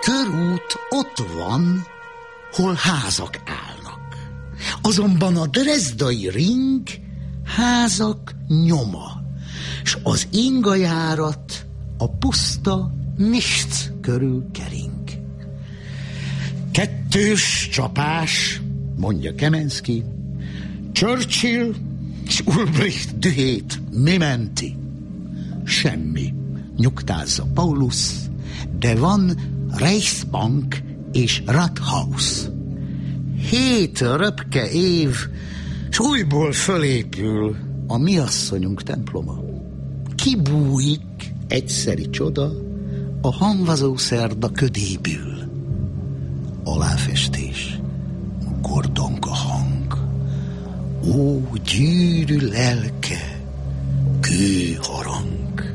körút ott van, hol házak állnak. Azonban a drezdai ring házak nyoma, s az ingajárat a puszta nichts körül kering. Kettős csapás, mondja Kemenszky, Churchill és Ulbricht dühét mi menti? Semmi, nyugtázza Paulus, de van Reichsbank és Rathaus. 7 röpke év, s újból fölépül a mi asszonyunk temploma. Kibújik egyszeri csoda a hamvazó szerda ködébül. Aláfestés, gordonka hang. Ó, gyűrű lelke, kőharang.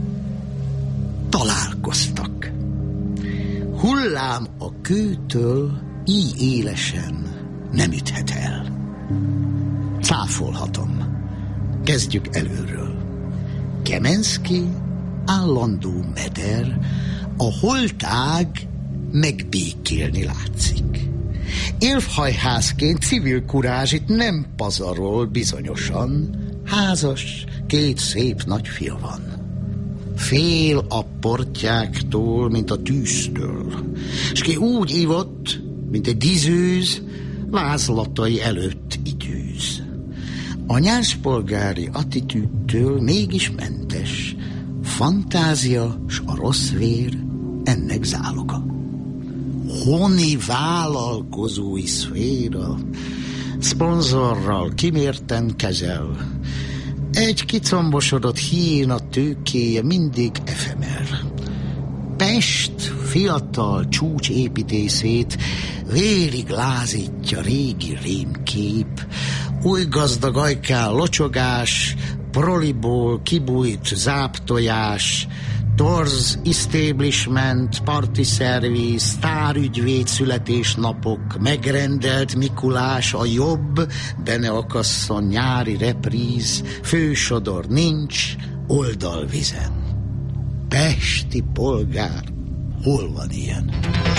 Találkoztak. Hullám a kőtől így élesen nem üthet el. Cáfolhatom. Kezdjük előről. Kemenszky állandó meder, a holtág megbékélni látszik. Élvhajházként civil kurázs itt nem pazarol bizonyosan, házas, 2 szép nagyfia van. Fél a portyáktól, mint a tűztől, s ki úgy ivott, mint egy dizőz, vázlatai előtt időz. A nyárspolgári attitűdtől mégis mentes, fantázia s a rossz vér ennek záloga. Honi vállalkozói szféra, szponzorral kimérten kezel, egy kicombosodott hiéna tőkéje mindig efemer. Pest fiatal csúcsépítészét vérig lázítja régi rémkép, új gazdag ajkán locsogás, proliból kibújt záptojás, torz establishment, parti szerviz, sztárügyvéd születésnapok, megrendelt Mikulás, a jobb, de ne akasszon nyári repríz, fősodor nincs, oldalvizen. Pesti polgár, hol van ilyen?